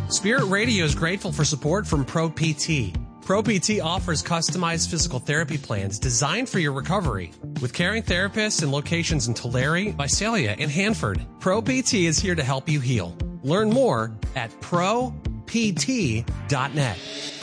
Spirit Radio is grateful for support from Pro PT. Pro PT offers customized physical therapy plans designed for your recovery. With caring therapists and locations in Tulare, Visalia, and Hanford, Pro PT is here to help you heal. Learn more at ProPT.net.